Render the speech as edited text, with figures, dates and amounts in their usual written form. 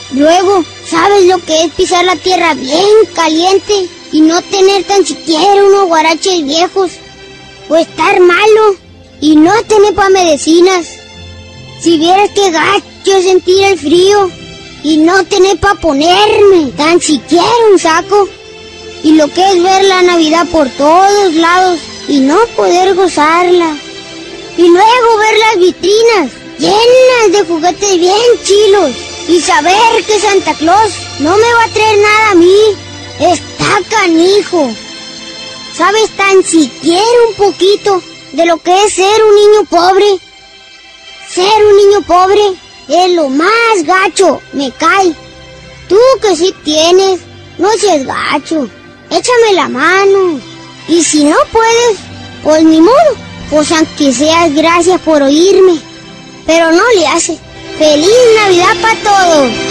Luego, ¿sabes lo que es pisar la tierra bien caliente y no tener tan siquiera unos guaraches viejos? O estar malo y no tener pa' medicinas. Si vieras qué gacho sentir el frío y no tener pa' ponerme tan siquiera un saco. Y lo que es ver la Navidad por todos lados y no poder gozarla. Y luego ver las vitrinas llenas de juguetes bien chilos y saber que Santa Claus no me va a traer nada a mí. Está canijo. ¿Sabes tan siquiera un poquito de lo que es ser un niño pobre? Ser un niño pobre es lo más gacho, me cae. Tú que sí tienes, no seas gacho, échame la mano. Y si no puedes, pues ni modo, pues aunque seas gracias por oírme. Pero no le hace. ¡Feliz Navidad para todos!